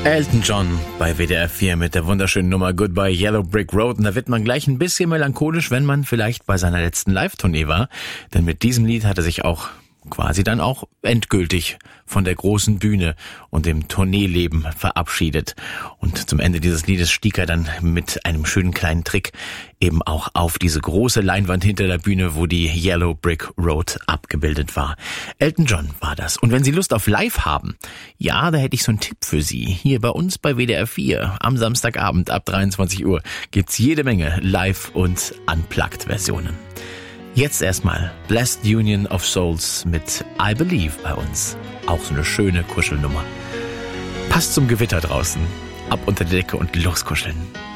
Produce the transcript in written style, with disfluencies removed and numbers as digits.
Elton John bei WDR 4 mit der wunderschönen Nummer Goodbye Yellow Brick Road. Und da wird man gleich ein bisschen melancholisch, wenn man vielleicht bei seiner letzten Live-Tournee war. Denn mit diesem Lied hat er sich auch quasi dann auch endgültig von der großen Bühne und dem Tourneeleben verabschiedet. Und zum Ende dieses Liedes stieg er dann mit einem schönen kleinen Trick eben auch auf diese große Leinwand hinter der Bühne, wo die Yellow Brick Road abgebildet war. Elton John war das. Und wenn Sie Lust auf Live haben, ja, da hätte ich so einen Tipp für Sie. Hier bei uns bei WDR 4 am Samstagabend ab 23 Uhr gibt's jede Menge Live- und Unplugged-Versionen. Jetzt erstmal Blessed Union of Souls mit I Believe bei uns. Auch so eine schöne Kuschelnummer. Passt zum Gewitter draußen. Ab unter die Decke und loskuscheln.